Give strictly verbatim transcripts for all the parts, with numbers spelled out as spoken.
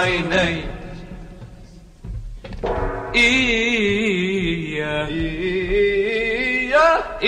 عيني إيا إيا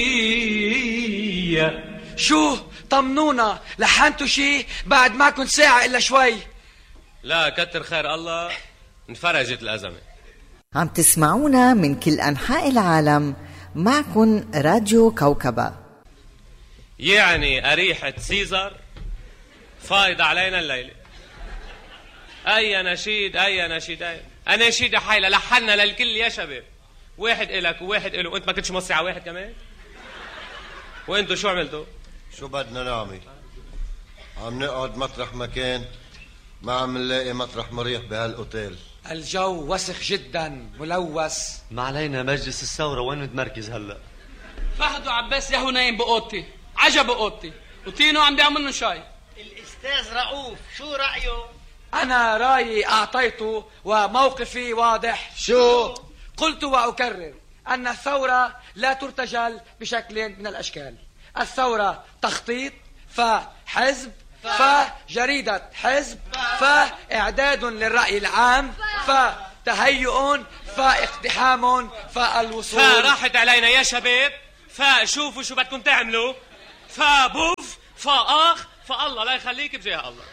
إيا. شو طمنونا، لحنتوا شي؟ بعد معكن ساعة إلا شوي. لا كتر خير الله، انفرجت الأزمة. عم تسمعونا من كل أنحاء العالم، معكن راديو كوكبة. يعني أريحة سيزر فايض علينا الليلة. أي نشيد أي نشيد أي أناشيد حيلة لحنا للكل يا شباب. واحد إلك وواحد إله. وأنت ما كنتش موصي على واحد كمان؟ وأنتوا شو عملتوا؟ شو بدنا نعمل؟ عم نقعد مطرح مكان، ما عم نلاقي مطرح مريح بهالأوتيل. الجو وسخ جدا ملوث. ما علينا مجلس الثورة وين متمركز هلا؟ فهد وعباس ياهو نايم بأوضتي، عجب بأوضتي، وتينو عم بيعمل منه شاي. الأستاذ رؤوف شو رأيه؟ أنا رأيي أعطيته وموقفي واضح. شو؟ قلت وأكرر أن الثورة لا ترتجل بشكل من الأشكال. الثورة تخطيط، فحزب، فجريدة حزب، فإعداد للرأي العام، فتهيؤ، فاقتحام، فالوصول. فراحت علينا يا شباب، فشوفوا شو بدكم تعملوا، فبوف فآخ فالله لا يخليك بجاه الله.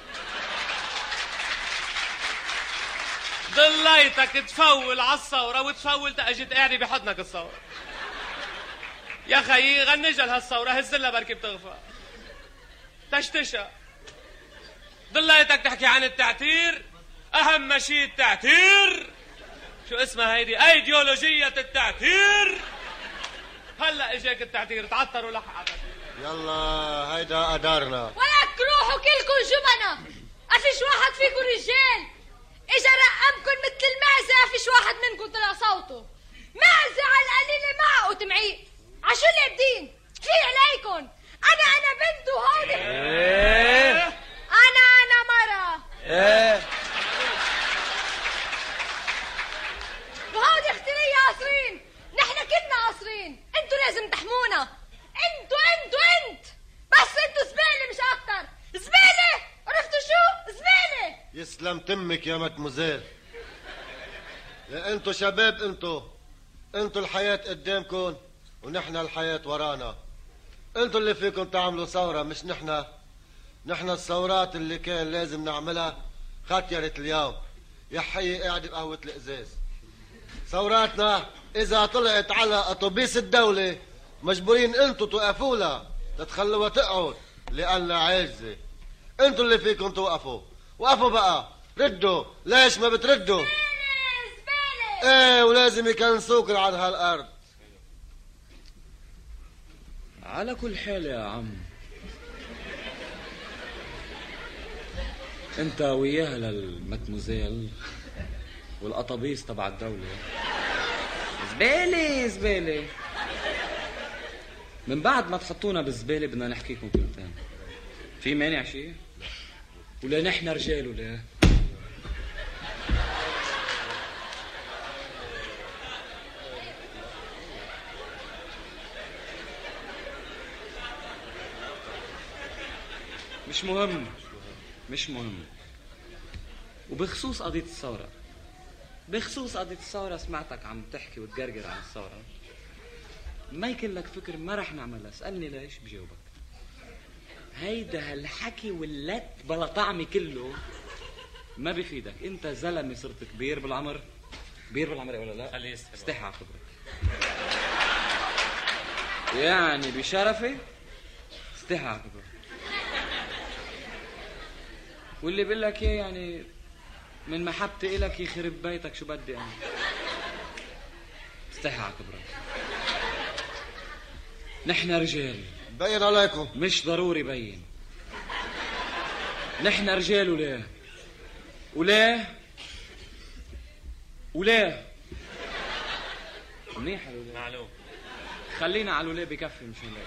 ضليتك تفول على الثورة وتفول تأجت قاعدة بحضنك الثورة. يا خيي غنجها لهالثورة، هزلها بركي بتغفى تشتشى. ضليتك تحكي عن التعتير، أهم شيء التعتير. شو اسمها هيدي؟ أيديولوجية التعتير. هلا اجاك التعتير، تعطروا لحق. يلا هيدا قدرنا. ولك روحوا كلكم جمنة، أفيش واحد فيكم رجال. إجا رقمكن مثل المعزة، أفيش واحد منكم طلع صوته. معزة على القليلة معه وتمعيق. عشو اللي بدين؟ في عليكن. أنا أنا بنت وهودي إيه؟ أنا أنا مرة إيه؟ وهودي اختي لي قاصرين. نحن كلنا قاصرين، انتوا لازم تحمونا. انتوا انتوا انت بس انتوا زبالة مش أكتر. زبالة، عرفتوا شو؟ زبالة. يسلم تمك يا مدموزيل. يا انتو شباب، انتو انتو الحياة قدامكم ونحن الحياة ورانا. انتو اللي فيكم تعملوا ثورة مش نحن. نحن الثورات اللي كان لازم نعملها ختيرت اليوم. يا حي قاعد بقهوة الإزاز. ثوراتنا إذا طلعت على أطوبيس الدولة مجبورين انتو توقفوا لها، تتخلوا تقعد لأنها عاجزة. انتو اللي فيكم توقفوا. وقفوا بقى، ردوا. ليش ما بتردوا؟ زبالة. ايه، ولازم يكنسوكن على هالارض. على كل حال يا عم، انت وياها للمتموزيل والقطابيس تبع الدولة زبالة زبالة. من بعد ما تحطونا بالزبالة بدنا نحكيكم كلمتين. في مانع شيء؟ ولا نحن رجال ولا؟ مش مهم مش مهم. وبخصوص قضية الثورة، بخصوص قضية الثورة سمعتك عم تحكي وتقرقر عن الثورة. ما يكن لك فكر ما رح نعملها. اسألني ليش بجاوبك. هيدا هالحكي واللت بلا طعمي كله ما بيفيدك. انت زلمة صرت كبير بالعمر. كبير بالعمر ولا لا؟ خليه يستحي. استحي على خبرك. يعني بشرفي استحي على خبرك. واللي بقول لك ايه يعني من محبتي إلك يخرب بيتك. شو بدي انا؟ استحي على خبرك. نحن رجال. بين عليكم. مش ضروري بين. نحن رجال. ولا ولا ولا منيح الولا. معلوم. خلينا على الولا بكفي. مش هلا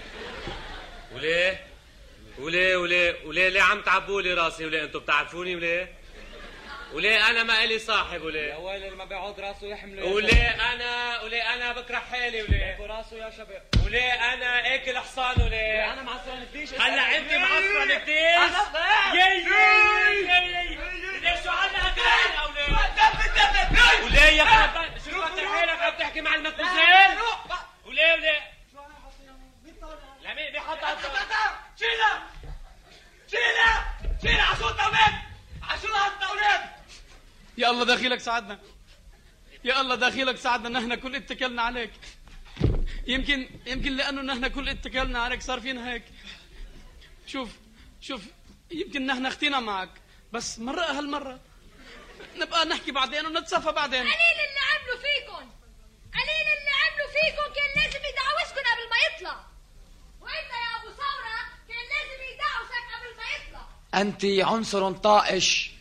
ولا ولا ولا ولا ليه عم تعبوا لي راسي؟ ولا انتم بتعرفوني؟ ولا وليه انا ما الي صاحب وليه؟ يا ويلي اللي ما بيعود راسه يحمله. وليه انا وليه انا بكره حالي وليه؟ راسه يا شباب. وليه انا اكل حصان وليه؟ انا معصرن كتير. هلا انت معصرن كتير؟ انا يي يي ليش شو عنا هكذا وليه؟ وليه يا خبر شو كتر حالك عم تحكي مع المدموزيل؟ وليه وليه؟ لا مين بيحط شيلها شيلها شيلها عشو الطاولات عشو الطاولات. يا الله داخلك ساعدنا، يا الله داخلك ساعدنا، نحن كل اتكلنا عليك. يمكن يمكن لانه نحن كل اتكلنا عليك صار فينا هيك. شوف شوف يمكن نحن اختينا معك، بس مرة هالمرة نبقى نحكي بعدين ونتصافى بعدين. قليل اللي عملوا فيكم، قليل اللي عملوا فيكم، كان لازم يدعوسكم قبل ما يطلع. وانت يا ابو ثورة كان لازم يدعوسك قبل ما يطلع. أنت عنصر طائش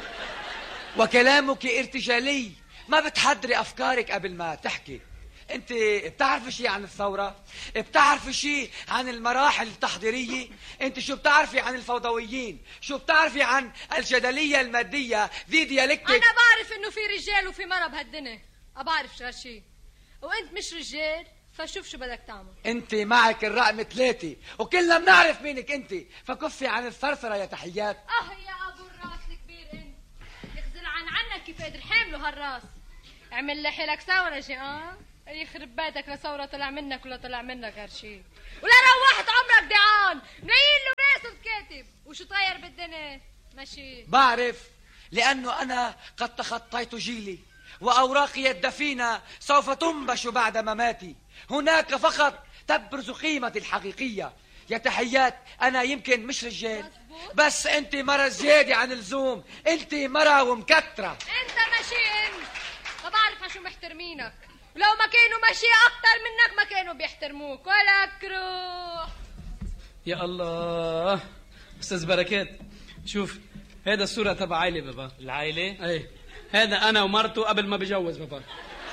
وكلامك ارتجالي، ما بتحضري أفكارك قبل ما تحكي. أنت بتعرفي شيء عن الثورة؟ بتعرفي شيء عن المراحل التحضيرية؟ أنت شو بتعرفي عن الفوضويين؟ شو بتعرفي عن الجدلية المادية ذي ديالكتيك؟ أنا بعرف إنه في رجال وفي مرة بهالدنيا، بعرف هالشيء، وأنت مش رجال، فشوف شو بدك تعمل. أنت معك الرقم ثلاثة وكلنا بنعرف مينك أنت، فكفي عن الثرثرة يا تحيات. أه يا أبو الراس الكبير أنت، يخزل عن عنك كيف قدر حامله هالراس. اعمل لي حيلك ثورة شي اه يخرب بيتك، لا ثورة طلع منك ولا طلع منك هالشي، ولا روحت عمرك دعان منيل له راس الكاتب. وشو طاير بالدنيا ماشي؟ بعرف، لأنه أنا قد تخطيت جيلي وأوراقي الدفينة سوف تنبش بعد مماتي. هناك فقط تبرز قيمتي الحقيقية. يا تحيات، أنا يمكن مش رجال، بس أنت مرة زيادة عن اللزوم، أنت مرة ومكترة. أنت ماشي أنت، ما بعرف عشو محترمينك، ولو ما كانوا ماشي أكتر منك ما كانوا بيحترموك ولا كروح. يا الله أستاذ بركات، شوف هذا الصورة تبع عائلة بابا. العائلة؟ ايه، هذا أنا ومرته قبل ما بجوز بابا.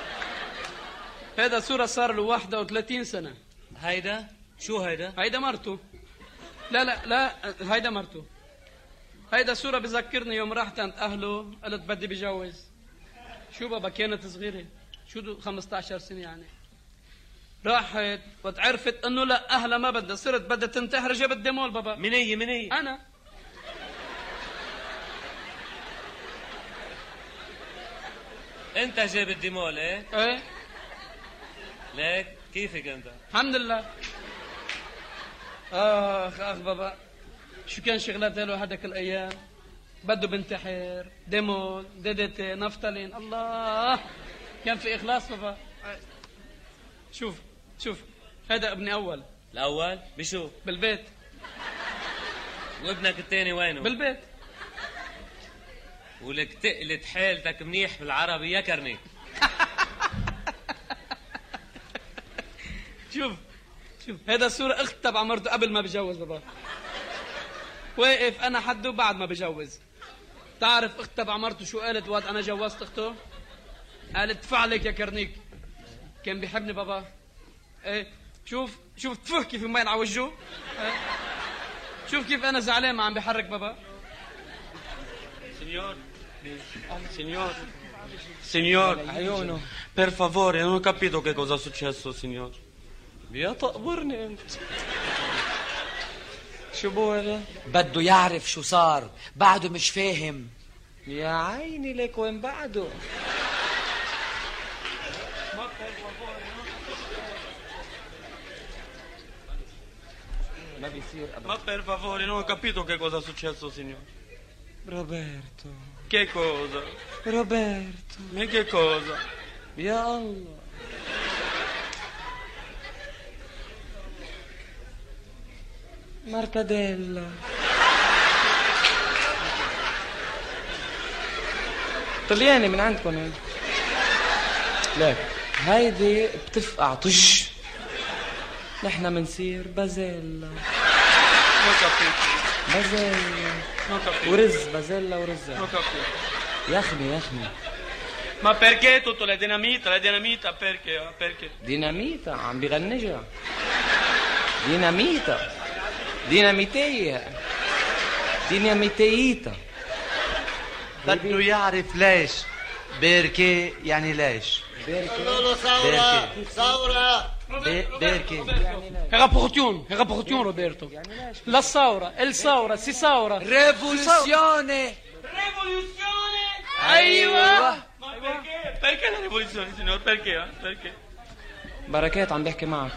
هذا صورة صار له واحدة وثلاثين سنة. هيدا شو هيدا؟ هيدا مرته. لا لا لا هيدا مرته. هيدا صورة بذكرني يوم رحت عند أهله قلت بدي بجوز. شو بابا كانت صغيرة، شو خمسة عشر سنة يعني. راحت وتعرفت انه لا اهلها ما بدها، صرت بدها تنتحر، جابت ديمول بابا. من هي من هي؟ انا. انت جابت ديمول ايه؟ ايه. ليك كيفك انت؟ الحمد لله. اخ اخ بابا، شو كان شغلات له هذاك الايام؟ بده بنتحر، ديمول، ديدتي، نفتالين، الله كان في اخلاص بابا. شوف شوف هذا ابني اول. الاول بشو؟ بالبيت. وابنك الثاني وينه؟ بالبيت. ولك تقلت حالتك منيح بالعربي يا كرني. شوف شوف هذا الصورة اخت تبع مرته قبل ما بجوز بابا. واقف انا حده بعد ما بجوز. تعرف اخت تبع مرته شو قالت وقت انا جوزت اخته؟ قالت فعلك يا كرنيك. كان بيحبني بابا. ايه شوف شوف تفه كيف مبين على وجهه. ايه. شوف كيف انا زعلان ما عم بيحرك بابا. Signor, signor, signor, per favore, non ho capito che cosa è successo, signor. Via تقبرني انت. شو بو هذا؟ بده يعرف شو صار، بعده مش فاهم. يا عيني لك وين بعده؟ ما بيصير ابدا. Ma per favore, non ho capito che cosa è successo, signor. Roberto. Che cosa? Roberto. Ma che cosa? Ya Allah. Martadella. طلياني من عندكم هيدي. لك هيدي بتفقع طش. نحن منصير بازيلا. بازيلا. ورز بازيلا ورز. يا اخني يا اخني. Ma perché tutto la dinamita, la dinamita perché? Perché? ديناميتا عم بيغنجها. ديناميتا. ديناميتية. ديناميتيتا. بده يعرف ليش. بيركي يعني ليش. قولوا له ثورة ثورة بيركي. Rapportiamo, rapportiamo Roberto. La Saura, il Saura, si Saura. Rivoluzione. Rivoluzione. ايوه. Ma perché? Perché la rivoluzione, signor? Perché? Perché? بركات عم بحكي معك.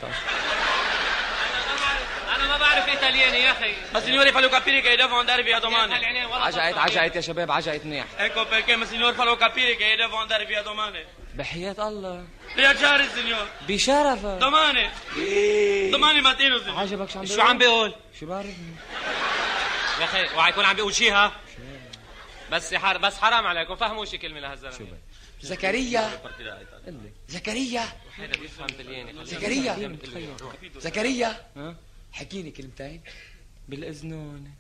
انا ما بعرف ايطالياني يا اخي. Ma signore fallo capire che devo andare via domani. عجقت عجقت يا شباب عجقت منيح. Ecco perché, ma signor fallo capire che devo andare via domani. بحياة الله. Viaggiare signor. بشرفك. Domani. Domani mattina signor. عجبك شو عم بيقول؟ شو عم بيقول؟ شو بعرف؟ يا اخي اوعى يكون عم بيقول شيء ها؟ بس حر... بس حرام عليكم فهموا شي كلمه لهالزلمه. زكريا زكريا هذا بيفهم طلياني. زكريا زكريا حكيني كلمتين بالاذنون.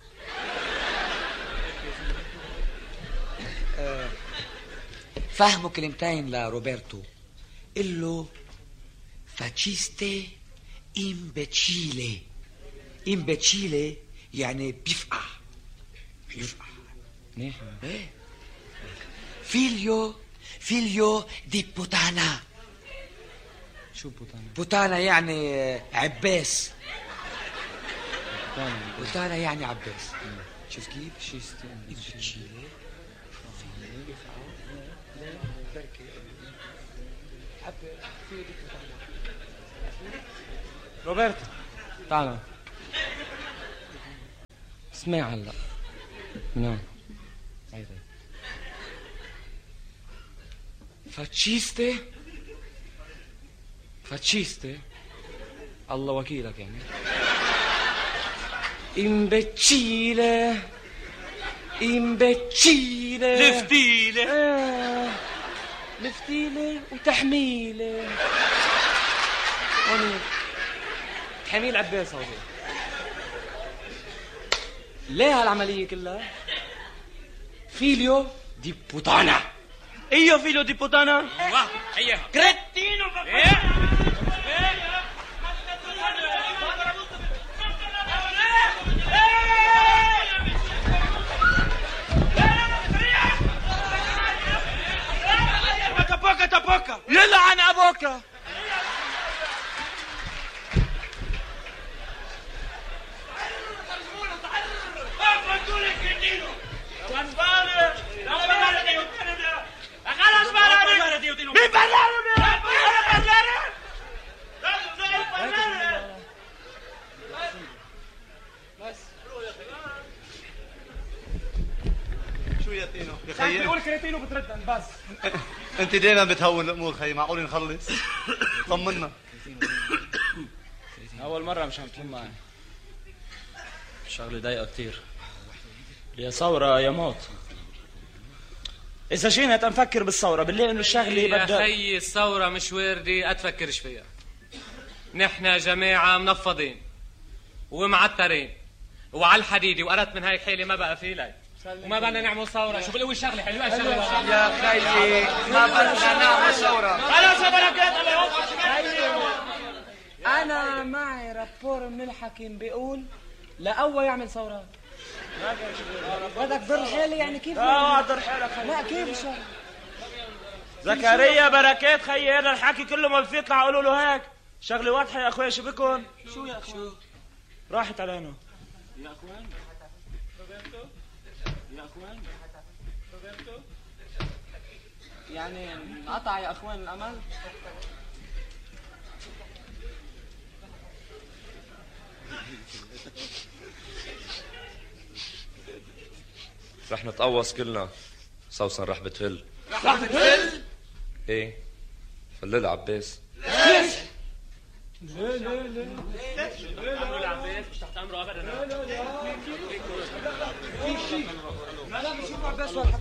فهموا كلمتين لروبرتو. قل له فاتشيستي امبتشيلي. امبتشيلي يعني بيفقع بيفقع منيح. ايه فيليو فيليو دي بوتانا. شو بوتانا؟ بوتانا يعني عباس. بوتانا بوتانا يعني عباس. شوف كيف؟ شيستي امبتشيلي روبرتو تعال اسمع هلا من هون. فاتشيستي فاتشيستي الله وكيلك يعني. امبتشيله امبتشيله لفتيله آه. لفتيله وتحميله. هوني تحميل عباس هذا. ليه هالعملية كلها؟ فيليو دي بوتانا. Io figlio di puttana? ايوه Cretino! Tapocca, tapocca! يلعن أبوك. شو يا تينو يا خيي؟ بيقول كريتينو بترد بس. انت دايما بتهون الامور خيي. معقول نخلص؟ طمنا. أول مرة مش عم تكون معي. الشغلة ضايقة كتير. يا ثورة يا موت. إذا جينا تنفكر بالثورة بالله إنه الشغلة يا بدها. خيي الثورة مش واردة أتفكرش فيها. نحن جماعة منفضين ومعترين وعلى الحديدة وقرت من هاي حيلة ما بقى في لي وما بدنا نعمل ثورة. شو بقول شغلة حلوة الشغلة يا خيي ما بدنا نعمل ثورة. خلاص يا بركات الله. أنا معي رابور من الحكيم بيقول لأول يعمل ثورات. بدك ضر حالي يعني كيف؟ اه ضر حالك. لا كيف الشغل؟ زكريا بركات خيي هذا الحكي كله ما بيطلع قولوا له هيك. شغلة واضحة يا أخويا. شو بكون؟ شو يا أخوان؟ راحت علينا يا أخوان. روبرتو يا أخوان. روبرتو يعني انقطع يا أخوان الأمل. رح نتقوص كلنا. سوسن رح بتفل. رح بتفل؟ ايه فلل عباس. ليش؟ لا لا لا ليش؟ أمره العباس مش تحت أمره أبدا. لا لا لا في شيء. لا لا بشوف عباس ولا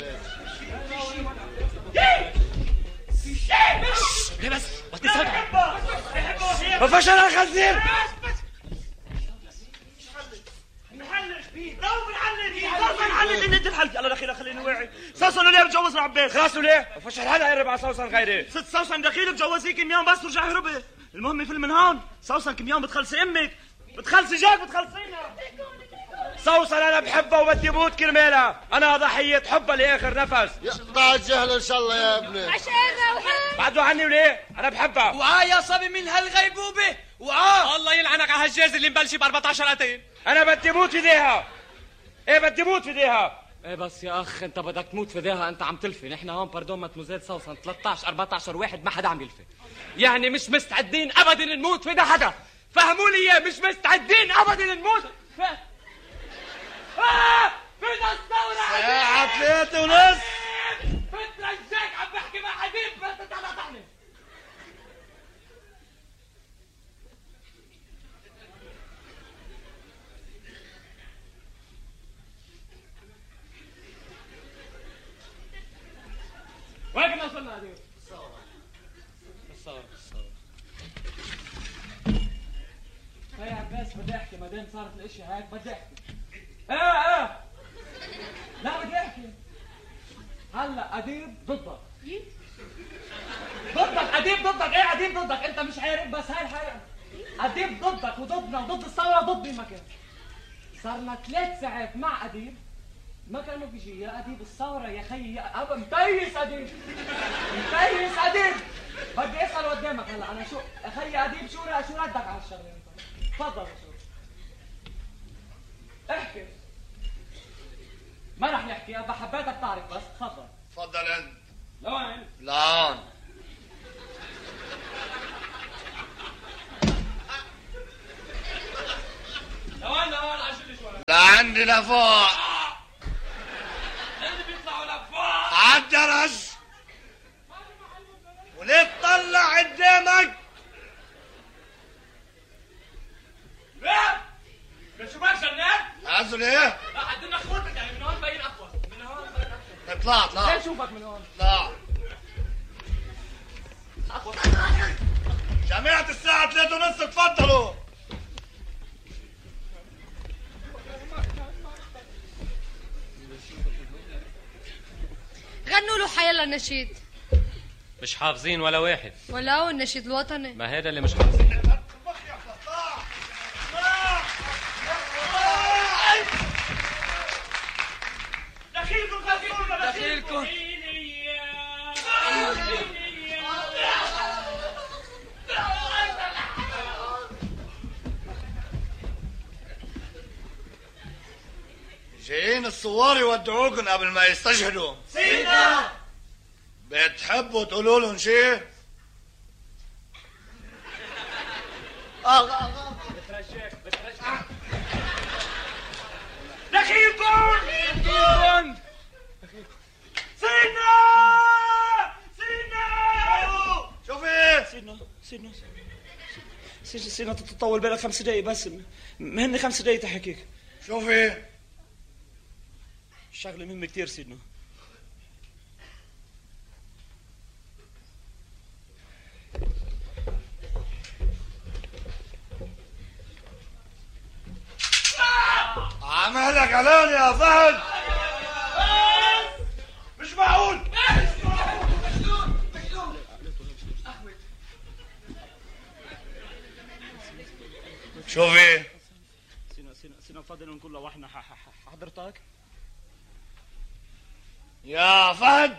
في شيء. ليه بس؟ وتسكت. وفشل الخنزير. نحلش فيه. لو بنحلش فيه. صوصن حلش ان انت الحلقة. الله دخيلة خليني واعي. سوسن ليه بتجوزنا عباس؟ خلاص ليه؟ وفشل هلا يقرب على سوسن غيري. ست سوسن دخيل بجوزيك كم يوم بس ورجع هربي. المهم يفل من هون. سوسن كم يوم بتخلصي امك. بتخلصي جاك بتخلصينا. سوسن انا بحبها وبدي موت كرمالها، انا ضحية حبها لاخر نفس. يقطع الجهل ان شاء الله يا ابني. عشان روحان بعدوا عني وليه؟ انا بحبها. وعاه يا صبي من هالغيبوبة، وعاه. الله يلعنك على هالجاز اللي مبلشي ب أربعة عشر قتيل. انا بدي موت في ايديها. ايه بدي موت في ايديها. ايه بس يا اخ انت بدك تموت في ايديها، انت عم تلفي. نحن هون باردون ماتموزيل سوسن ثلاثة عشر أربعة عشر واحد ما حدا عم يلفي، يعني مش مستعدين ابدا نموت في ايدها حدا. فهموا لي اياه، مش مستعدين ابدا نموت. ف... آه! بدنا الثورة ساعة ثلاثة ونص. بترجاك عم بحكي مع حبيب بس انت لا تحلف. وين كنا وصلنا هذيك؟ الثورة الثورة الثورة. يا عباس بدي احكي، ما دام صارت الاشياء هيك بدي احكي. ايه ايه لا بدي احكي. هلا اديب ضدك. ضدك اديب ضدك. ايه اديب ضدك؟ انت مش عارف بس هاي الحقيقة. اديب ضدك وضدنا وضد الثورة وضدي. ما كان صارنا ثلاث ساعات مع اديب ما كانوا بيجي. يا اديب الثورة يا خيي يا ابا متيس اديب متيس اديب. بدي اسال قدامك هلا انا شو يا خيي اديب شو شو ردك على الشغله انت؟ تفضل شو احكي. ما رح نحكي ابا حبيتك تعرف بس تفضل. تفضل انت. لوين؟ لهون. لوين لوين عشان شوي. لعندي لفوق. اللي بيطلعوا لفوق عالدرج. وليه تطلع قدامك؟ ليه؟ شو ما جنات؟ عزوا ليه؟ لا عندنا خوتك يعني من هون باين اقوى. من هون باين اقوى. اطلع اطلع. ليه اشوفك من هون؟ اطلع. اقوى. جماعة الساعة ثلاثة ونص تفضلوا. غنوا له حيلا النشيد. مش حافظين ولا واحد. ولا هو النشيد الوطني. ما هذا اللي مش حافظين. دخيلكم دخيلكم دخيلكم. جايين الثوار يودعوكم قبل ما يستشهدوا. سيدنا بتحبوا تقولوا لهم شيء؟ بترجاك بترجاك. دخيلكم دخيلكم. سيدنا سيدنا. شوفي سيدنا سيدنا سيدنا سيدنا تطول بالك خمس دقايق بس. مهني خمس دقايق تحكيك. شوفي الشغله مهمه كثير سيدنا. عملك علان يا فهد. مش معقول. شوفي سيدنا سيدنا سيدنا بفضل نقول له واحنا حضرتك يا فهد.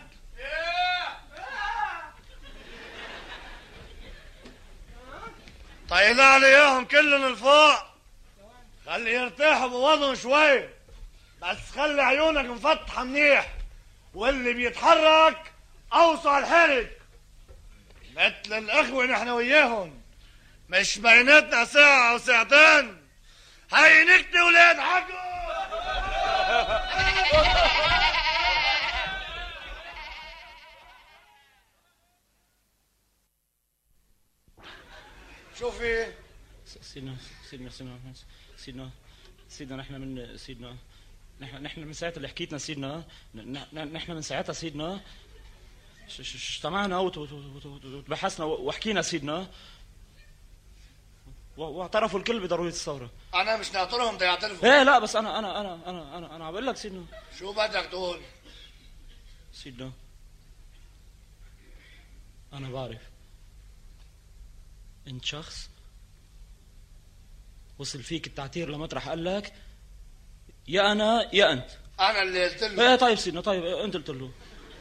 طينا عليهم كلهم لفوق. خلي يرتاحوا بوضعهم شوي بس خلي عيونك مفتحة منيح، واللي بيتحرك اوصى الحرج. مثل الاخوة نحن وياهم، مش بيناتنا ساعة او ساعتين. هاي نكتة ولاد حقه. شوفي سيدنا سيدنا سيدنا سيدنا سيدنا نحن من سيدنا نحن نحن من ساعتها اللي حكيتنا سيدنا. نحن من ساعتها سيدنا اجتمعنا وبحثنا وحكينا سيدنا، واعترفوا الكل بضرورية الثورة. أنا مش ناطرهم ده يعترفوا. إيه لا بس أنا أنا أنا أنا أنا أنا عم بقول لك سيدنا. شو بدك تقول؟ سيدنا أنا بعرف أنت شخص وصل فيك التعتير لمطرح قال لك يا انا يا انت. انا اللي قلت له. ايه طيب سيدنا، طيب انت قلت له.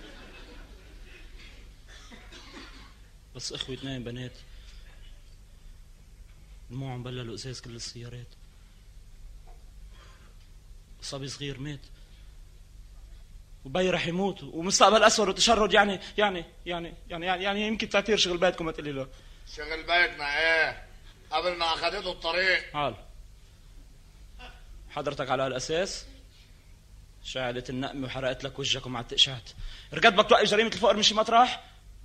بس اخوي اثنين بنات دموعهم بللوا ازاز كل السيارات. صبي صغير مات وبي رح يموت ومستقبل اسود وتشرد. يعني يعني يعني يعني يعني, يعني يمكن تعتير شغل بيتكم ما تقولي له. شغل بيتنا ايه قبل ما اخذته الطريق. عال حضرتك على هالاساس شعلت النقمه وحرقت لك وجهك ومع التقشعت. رجعت بدك توقف جريمه الفقر مشي مطرح.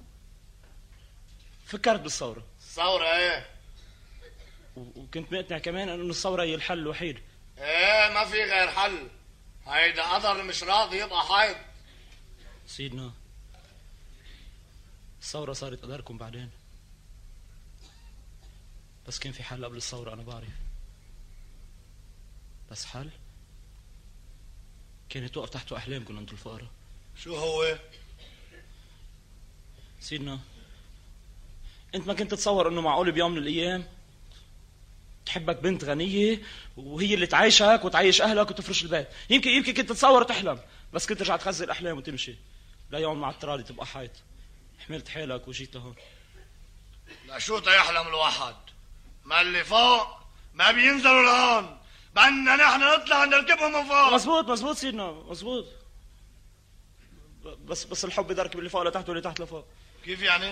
فكرت بالثوره. الثوره ايه؟ وكنت مقتنع كمان انه الثوره هي الحل الوحيد. ايه ما في غير حل. هيدا قدر مش راضي يبقى حيض. سيدنا الثوره صارت قدركم بعدين، بس كان في حل قبل الثوره انا بعرف. بس حل كانت توقف تحت احلامكم انتم الفقراء. شو هو؟ سيدنا انت ما كنت تتصور انه معقول بيوم من الايام تحبك بنت غنيه وهي اللي تعيشك وتعيش اهلك وتفرش البيت. يمكن يمكن كنت تتصور وتحلم، بس كنت ترجع تخزي الاحلام وتمشي. لا يوم مع الترالي تبقى حيط. حملت حالك وجيت لهون. لا شو تيحلم الواحد؟ ما اللي فوق ما بينزلوا لهون، بدنا نحن نطلع نركبهم من فوق. مزبوط مزبوط سيدنا مزبوط. بس بس الحب يركب اللي فوق لتحت واللي تحت لفوق. كيف يعني؟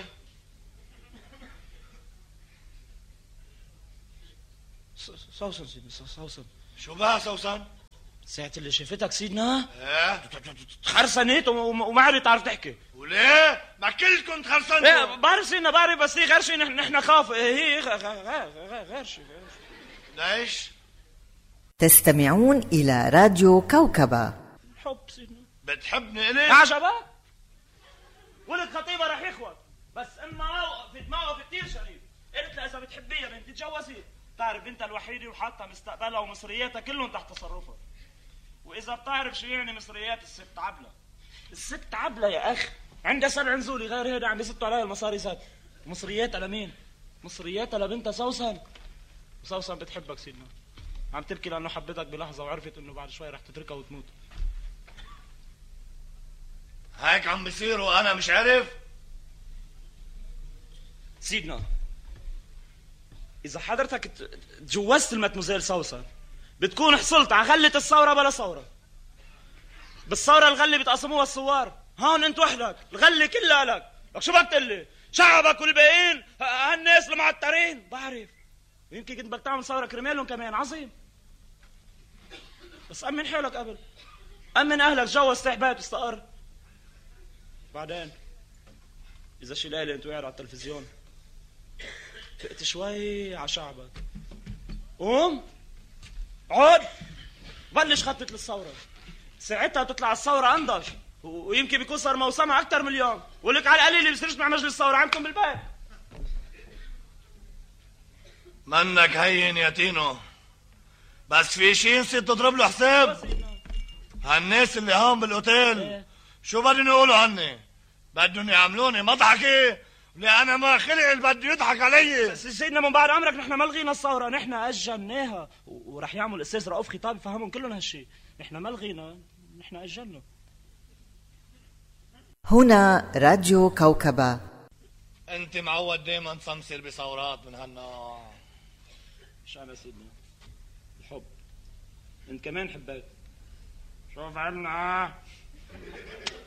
سوسن سيدنا سوسن. شو بها سوسن؟ ساعة اللي شافتك سيدنا ايه تخرسنت وما عرفت تعرف تحكي. وليه؟ ما كلكم تخرسنتوا. ايه بعرف سيدنا بعرف، بس هي غير شيء. نحن نحن خاف. هي غير شيء. ليش؟ تستمعون إلى راديو كوكبة. حب سيدنا. بتحبني إلي؟ عجبك؟ ولد خطيبة رح يخوت، بس امها وقفت موقف كثير شريف. قلت لها إذا بتحبيها بنتي تجوزي. بتعرف بنتها الوحيدة وحاطة مستقبلها ومصرياتها كلهم تحت تصرفها. وإذا بتعرف شو يعني مصريات الست عبلة. الست عبلة يا أخ عندها سبع نزولي غير هيدا عم بيسطوا عليها المصاري زاد. مصرياتها لمين؟ مصرياتها لبنتها سوسن. وسوسن بتحبك سيدنا. عم تبكي لأنه حبتك بلحظة وعرفت إنه بعد شوي رح تتركها وتموت. هيك عم بيصير وأنا مش عارف؟ سيدنا إذا حضرتك تجوزت المتموزيل سوسن بتكون حصلت على غلة الثورة بلا ثورة. بالثورة الغلة بتقسموها الثوار، هون أنت وحدك الغلة كلها لك. لك شو بدك تقول لي؟ شعبك والباقيين هالناس المعترين. بعرف ويمكن كنت بدك تعمل ثورة كرمالهم كمان. عظيم، بس أمن حالك قبل. أمن أهلك، جوز تحبات واستقر. بعدين إذا شي ليلة أنت قاعد على التلفزيون فقت شوي على شعبك، قوم عود بلش خطة للثورة. ساعتها تطلع الثورة أنضج، ويمكن بيكون صار موسمها أكثر من اليوم. ولك على القليل اللي بيصيرش مع مجلس الثورة عندكم بالبيت. منك هين يا تينو، بس في شي نسيت تضرب له حساب. هالناس اللي هون بالاوتيل شو بدهم يقولوا عني؟ بدهم يعملوني مضحكة لأنا ما خلق اللي بده يضحك علي. سيدنا من بعد عمرك نحن ما لغينا الثورة، نحن أجلناها. ورح يعمل الأستاذ رؤوف خطاب يفهمهم كلهم هالشي. نحن ما لغينا، نحن أجلنا. هنا راديو كوكبة. أنت معود دايما تصمصر بثورات من هالنوع. مش أنا سيدنا، الحب. أنت كمان حبيت. شوف عنا